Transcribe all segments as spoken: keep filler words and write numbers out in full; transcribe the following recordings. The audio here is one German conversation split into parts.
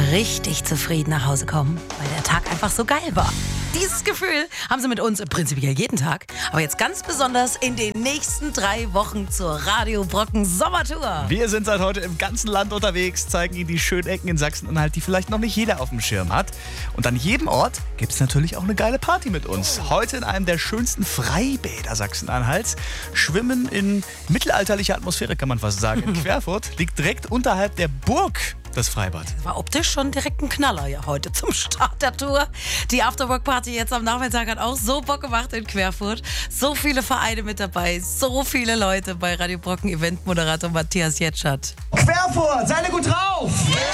richtig zufrieden nach Hause kommen, weil der Tag einfach so geil war. Dieses Gefühl haben sie mit uns im Prinzip jeden Tag, aber jetzt ganz besonders in den nächsten drei Wochen zur Radio Brocken Sommertour. Wir sind seit heute im ganzen Land unterwegs, zeigen Ihnen die schönen Ecken in Sachsen-Anhalt, die vielleicht noch nicht jeder auf dem Schirm hat. Und an jedem Ort gibt es natürlich auch eine geile Party mit uns. Heute in einem der schönsten Freibäder Sachsen-Anhalts. Schwimmen in mittelalterlicher Atmosphäre, kann man fast sagen. In Querfurt liegt direkt unterhalb der Burg das Freibad. War optisch schon direkt ein Knaller ja heute zum Start der Tour. Die Afterwork-Party jetzt am Nachmittag hat auch so Bock gemacht in Querfurt. So viele Vereine mit dabei, so viele Leute bei Radio Brocken Eventmoderator Matthias Jetschat. Querfurt, seid ihr gut drauf?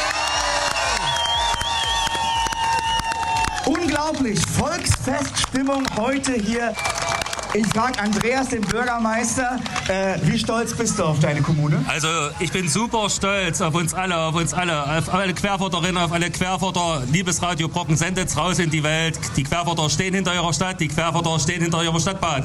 Unglaublich, Volksfeststimmung heute hier. Ich frage Andreas, den Bürgermeister, äh, wie stolz bist du auf deine Kommune? Also ich bin super stolz auf uns alle, auf uns alle, auf alle Querfurterinnen, auf alle Querfurter. Liebes Radio Brocken, sendet's raus in die Welt. Die Querfurter stehen hinter ihrer Stadt, die Querfurter stehen hinter ihrem Stadtbad.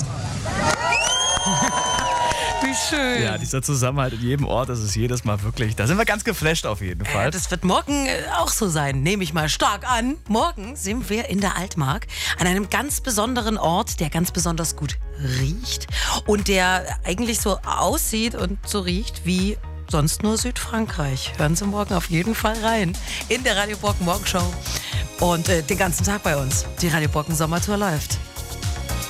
Wie schön. Ja, dieser Zusammenhalt in jedem Ort, das ist jedes Mal wirklich, da sind wir ganz geflasht auf jeden Fall. Äh, das wird morgen äh, auch so sein, nehme ich mal stark an. Morgen sind wir in der Altmark an einem ganz besonderen Ort, der ganz besonders gut riecht und der eigentlich so aussieht und so riecht wie sonst nur Südfrankreich. Hören Sie morgen auf jeden Fall rein in der Radio Brocken Morgenshow und äh, den ganzen Tag bei uns. Die Radio Brocken Sommertour läuft.